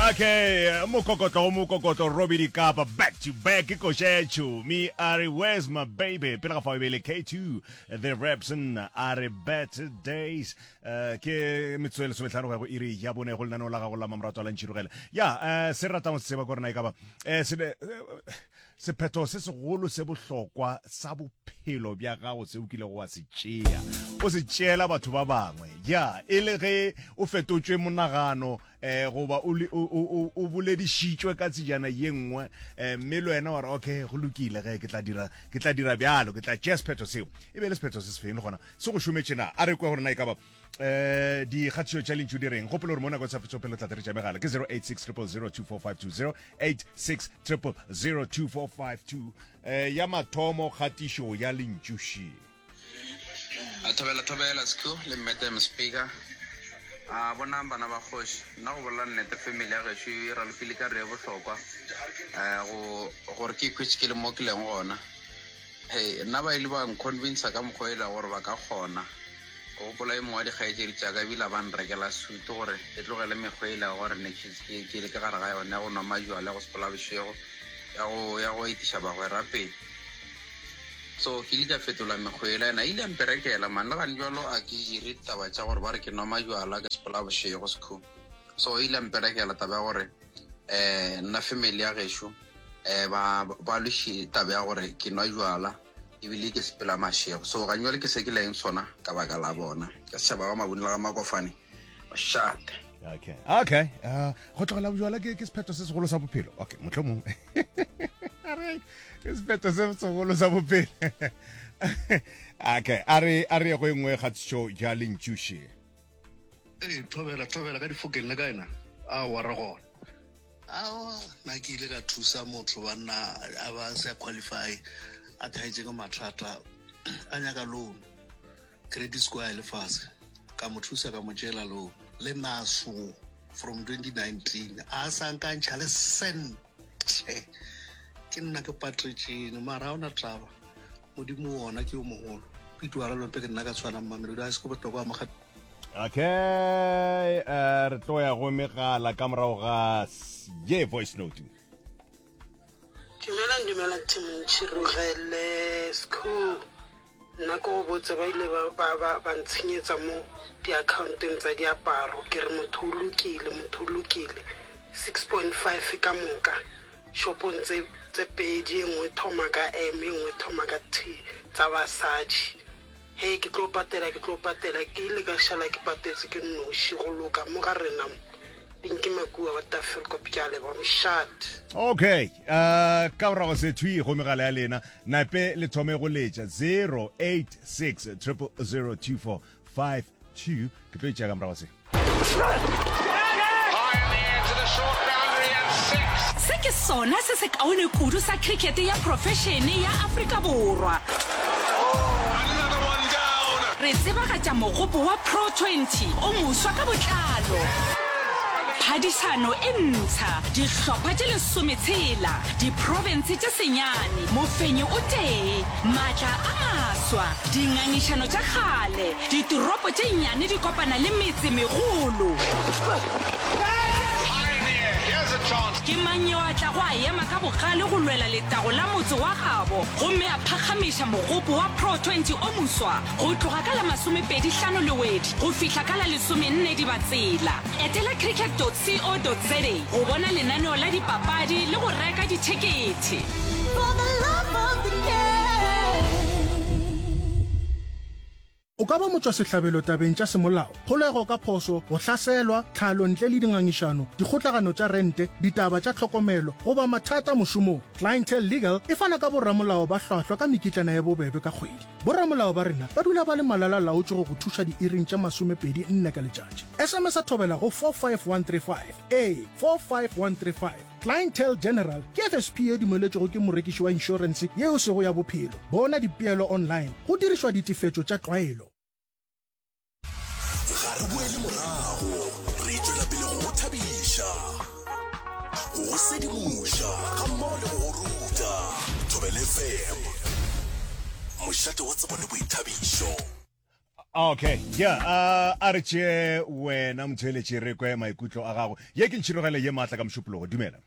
Okay, Mokokoto, Robbie Di Kappa, back to back, Koshechu, me, Ari, where's my baby? Pilafawele K2, the Repson, Ari, better days. Ke Mitsuel Suetano, Iri, Yabune, Holnano, Lagola, Mamrato, and Chirugel. Yeah, Serratan Seba Cornaicaba. Se phetho se segolo se bohlokwa sa bophelo bja gago se o kile go se tšea o se tšeela batho ba bangwe ja e le ge o fetotswe monagano goba o boledišitšwe ka tsejana ye nngwe mme le wena wa re okay go lokile ge ke tla dira bjalo ke tla tšea sephetho seo e be le sephetho se se feng le gona se go šometše na a re kwa gore na e ka ba di kgatšo challenge o di reng gopolo re mo nako tsa pelo tla tla re tša megala ke 086 0002452 086 0002452 ya mathomo kgatišo ya lentšuši thobela sku le mmete speaker bona bana ba kgoši nna go bolela nnete family ya gešo e ralefile ka re bohlokwa gore ke ikhwetše ke le mo ke leng gona nna ba ile ba nconvince ka mokgwa ela gore ba ka kgona go gopola e mongwe wa dikgaetšedi tšaka ebile ba nrekela suit gore e tlogele mekgwa ela gore ke le ka gare ga yone ya go nwa majwala go sepola bošego ya go etiša bagwera pele so ke ile ka fetola mekgwa ela ena ile mperekela man le gane jalo a ke jire taba tša gore ba re ke nwa majwala ka sepola bošego sekhu so ile mperekela taba ya gore nna family ya gešo ba loše taba ya gore ke nwa jwala ebile ke sepela mašego so ganyole ke se ke leng sona ka baka la bona ka setšhaba ga mabone la ga makofane shate okay go tlogela bojwala ke sephetho se segolo sa bophelo okay motlho mongwe ke sephetho se segolo sa bophelo okay a re go engwe kgatšo ja lentšuši thobela ka difokeng le ka ena a wa re gona na ke ile ka thusa motho banna a ba se qualify a thaetse ka mathata a nyaka loan credit score ya lefase ka mo thusa ka mo tšela loan le naso from 2019 a sa nkantšha le sente ke nna ke patretšene mara ona taba modimo ona ke o mogolo pitwara lompe ke nna ka tshwana mmamelodi a se ko botlhokwa moga okay re tlo ya go megala ka morago ga ye voice note Dumela Chirugele school nna ko botse ba ile ba ntshenyetsa mo di accounteng tsa diaparo ke re motho o lokile 6.5 ka moka shopong tse pedi engwe thoma ka M engwe thoma ka T tsa basadi ke tlo patela ke ile ka shala ke patetse ke noši go loka mo ga rena okay ka morago se thui go megala ya lena nape le thome go letša 086 0002452 ke tlo itšea ka morago se se ke sona se se kaone kudu sa cricket ya professione ya Afrika Borwa re tsebagatša mogopo wa Pro 20 o moswa ka botlalo Hadisano e ntsha dihlopha tše lesometshela di-province tše senyane mofenyi o tee matla a maswa dingangišano tša kgale ditoropo tše nnyane di kopana le metse megolo ke mang yo a tla go a ema ka bogale go lwela letago la motse wa gabo gomme a phagamiša mogopo wa Pro 20 o moswa go tloga ka la 25 lewedi go fihla ka la 14 Dibatsela etela cricket.co.za go bona lenaneo la dipapadi le go reka dithekete o ka ba motswa sehlabelo tabeng tša semolao kgolego ka phoso go hlaselwa tlhalo ntle le dingangišano dikgotlagano tša rente ditaba tša tlhokomelo goba mathata mošomong Clientele Legal e fana ka borramolao ba hlwahlwa ka mekitlana ya bobebe ka kgwedi borramolao ba rena ba dula ba le malala laotše go thuša diiring tša 24 ka letšatši SMS a thobela go 45135 45135 Clientele General ke FSP e dumeletšego ke morekiši wa insurance yeo sego ya bophelo bona dipeelo online go dirišwa ditifetšo tša tlwaelo re boele morago re tšwela pele go thabiša go sedimoša ga mmogo le go ruta Thobela FM mošate wa tsebo le boithabišo Okay, yeah, a re tšee wena motheletše re kwe maikutlo a gago ye ke ntšhirogele ye maatla ka mošupologo dumela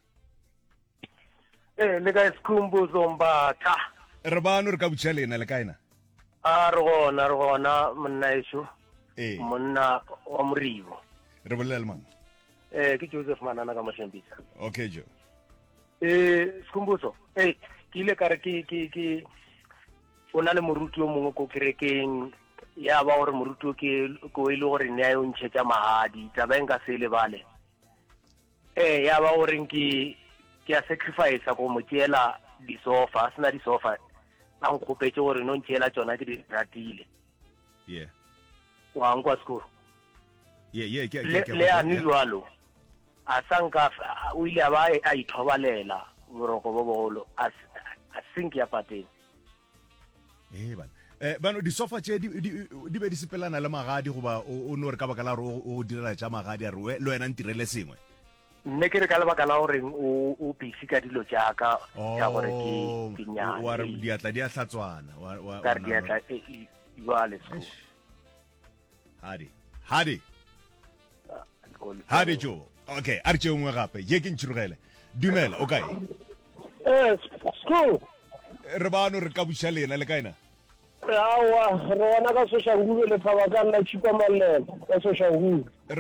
le ka Sikhumbuzo Mbatha re bano re ka botšea lena le kaena a re gona monna ešo ee monna wa Moribo re bolela le mang ke Joseph Manana ka Moshembisa okay jo Sikhumbuzo ke ile ka re ke o na le moruti o mongwe ko kerekeng ya ba gore moruti o ke go ile gore ne ya o ntšhetša magadi taba e nka se lebale ya ba gore ke a sacrifice go mo tšeela disofa a sena disofa a nkgopetše gore no ntšeela tsona ke di ratile yeah wa nkwa sekolo yeah le a nijwalo a sanka o ile a ba a ithobalela boroko bo bogolo a sink ya pateng bana bano disofa tše di be di sepelana le magadi goba o no re ka baka la gore o direla tša magadi a re le wena ntirele sengwe nne ke re ka lebaka la gore o busy ka dilo tšaka tša gore ke nyane wa re diatla di a hlatswana ka re diatla jwale sko hadi jo okay a re tše ngwe gape ye ke ntšhirogele dumela o kae sko re bano re ka buša lena le kaena awa re bona ka social media le thaba ka nna tšhikwa malelo ka social media